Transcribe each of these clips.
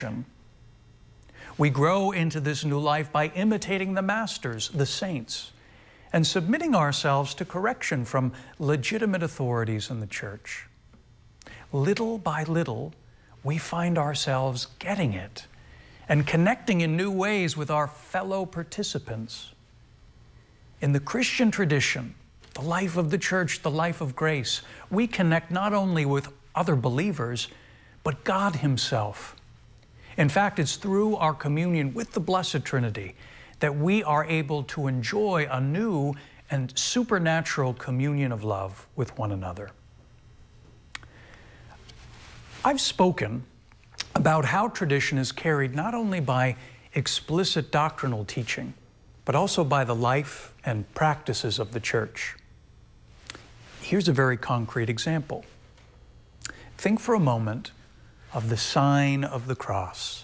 We grow into this new life by imitating the masters, the saints, and submitting ourselves to correction from legitimate authorities in the church. Little by little, we find ourselves getting it and connecting in new ways with our fellow participants. In the Christian tradition, the life of the church, the life of grace, we connect not only with other believers, but God Himself. In fact, it's through our communion with the Blessed Trinity that we are able to enjoy a new and supernatural communion of love with one another. I've spoken about how tradition is carried not only by explicit doctrinal teaching, but also by the life and practices of the church. Here's a very concrete example. Think for a moment of the sign of the cross.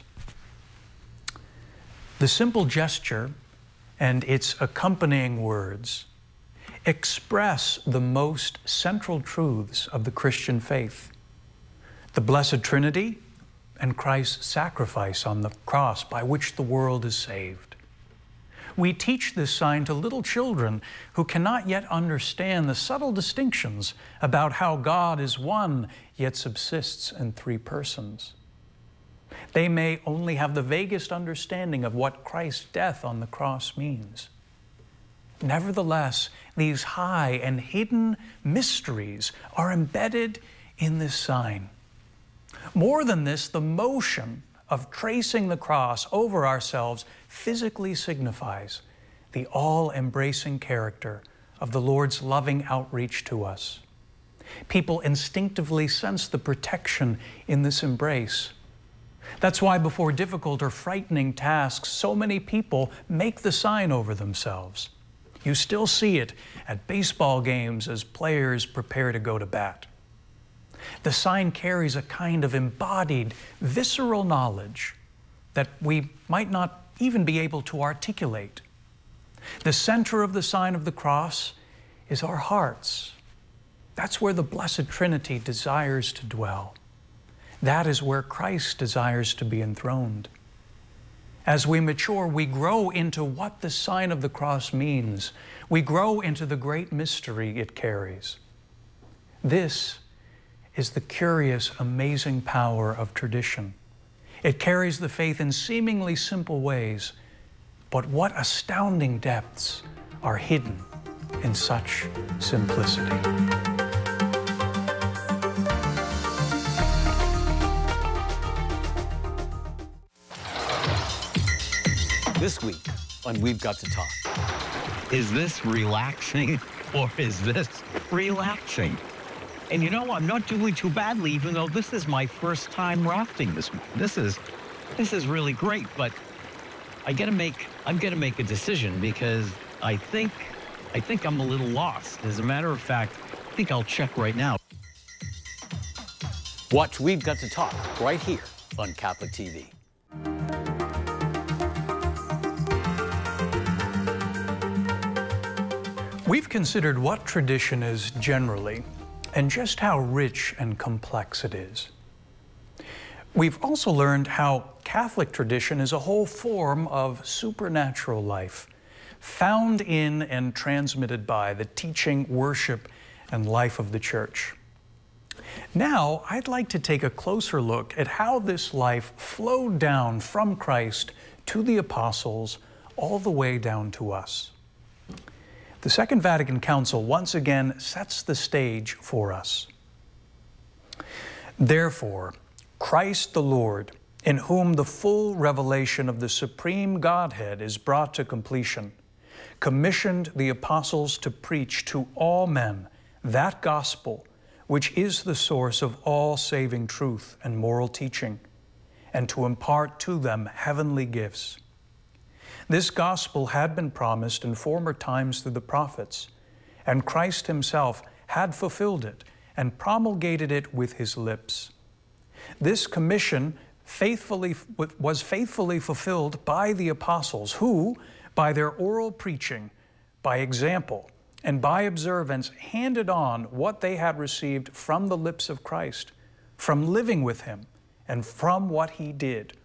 The simple gesture and its accompanying words express the most central truths of the Christian faith: the Blessed Trinity and Christ's sacrifice on the cross by which the world is saved. We teach this sign to little children who cannot yet understand the subtle distinctions about how God is one yet subsists in three persons. They may only have the vaguest understanding of what Christ's death on the cross means. Nevertheless, these high and hidden mysteries are embedded in this sign. More than this, the motion of tracing the cross over ourselves physically signifies the all-embracing character of the Lord's loving outreach to us. People instinctively sense the protection in this embrace. That's why before difficult or frightening tasks, so many people make the sign over themselves. You still see it at baseball games as players prepare to go to bat. The sign carries a kind of embodied, visceral knowledge that we might not even be able to articulate. The center of the sign of the cross is our hearts. That's where the Blessed Trinity desires to dwell. That is where Christ desires to be enthroned. As we mature, we grow into what the sign of the cross means. We grow into the great mystery it carries. This is the curious, amazing power of tradition. It carries the faith in seemingly simple ways, but what astounding depths are hidden in such simplicity. This week on We've Got to Talk. Is this relaxing or is this relapsing? And you know, I'm not doing too badly, even though this is my first time rafting this week. This is really great, but I'm gonna make a decision because I think I'm a little lost. As a matter of fact, I think I'll check right now. Watch We've Got to Talk right here on Catholic TV. We've considered what tradition is generally, and just how rich and complex it is. We've also learned how Catholic tradition is a whole form of supernatural life, found in and transmitted by the teaching, worship, and life of the Church. Now, I'd like to take a closer look at how this life flowed down from Christ to the apostles, all the way down to us. The Second Vatican Council once again sets the stage for us. Therefore, Christ the Lord, in whom the full revelation of the supreme Godhead is brought to completion, commissioned the apostles to preach to all men that gospel which is the source of all saving truth and moral teaching, and to impart to them heavenly gifts. This gospel had been promised in former times through the prophets, and Christ Himself had fulfilled it and promulgated it with His lips. This commission was faithfully fulfilled by the apostles who, by their oral preaching, by example, and by observance, handed on what they had received from the lips of Christ, from living with Him, and from what He did.